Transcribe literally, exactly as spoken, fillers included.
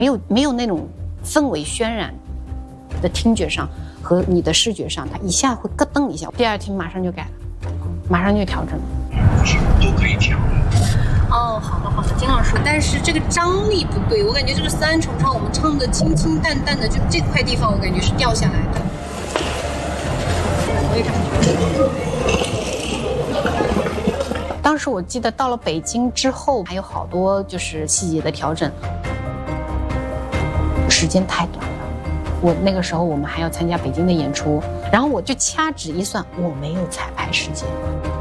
没有没有那种氛围渲染的听觉上和你的视觉上，它一下会咯噔一下，第二天马上就改了，马上就调整了。 是都可以调的。 哦，好的好的，金老师，但是这个张力不对，我感觉这个三重唱我们唱的清清淡淡的，就这块地方我感觉是掉下来的。我也这么觉得。 当时我记得到了北京之后，还有好多就是细节的调整，时间太短了。我那个时候我们还要参加北京的演出，然后我就掐指一算，我没有彩排时间。